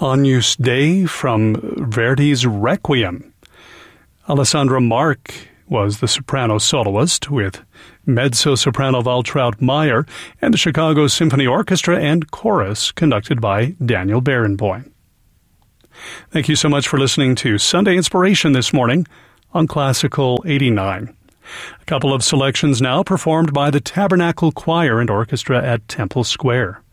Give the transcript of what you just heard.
Agnus Dei from Verdi's Requiem. Alessandra Mark was the soprano soloist, with mezzo-soprano Waltraud Meyer and the Chicago Symphony Orchestra and chorus conducted by Daniel Barenboim. Thank you so much for listening to Sunday Inspiration this morning on Classical 89. A couple of selections now performed by the Tabernacle Choir and Orchestra at Temple Square.